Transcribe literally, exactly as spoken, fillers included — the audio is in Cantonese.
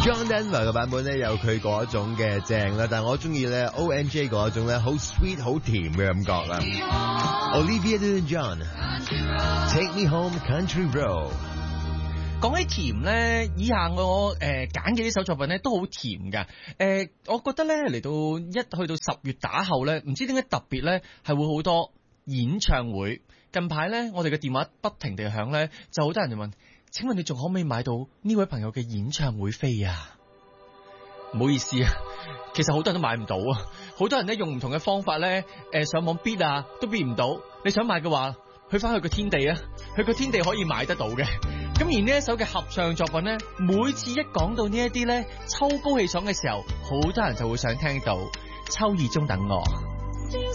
John Denver 嘅版本咧有佢嗰一種嘅正啦，但係我中意咧 O N J 嗰一種咧好 sweet 好甜嘅感覺啦。Olivia Newton-John，Take Me Home Country Road。 講起甜咧，以下我誒揀嘅呢首作品咧都好甜㗎。誒、呃，我覺得咧嚟到一去到十月打後咧，唔知點解特別咧係會好多演唱會。近排咧，我哋嘅電話不停地響咧，就好多人就問：請問你仲可唔可以買到呢位朋友嘅演唱會飛啊？唔好意思啊，其實好多人都買唔到啊！好多人咧用唔同嘅方法咧，誒、呃、上網 bid 啊，都 bid 唔到。你想買嘅話，去翻去個天地啊，去個天地可以買得到嘅。咁而呢一首嘅合唱作品咧，每次一講到呢一啲咧秋高氣爽嘅時候，好多人就會想聽到秋意中等我。